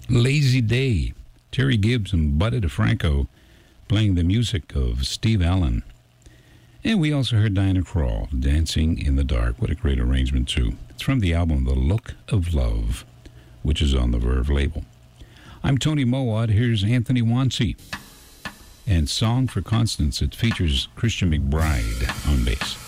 Lazy Day, Terry Gibbs and Buddy DeFranco playing the music of Steve Allen. And we also heard Diana Krall, Dancing in the Dark. What a great arrangement, too. It's from the album The Look of Love, which is on the Verve label. I'm Tony Mowat. Here's Anthony Wansey and Song for Constance. It features Christian McBride on bass.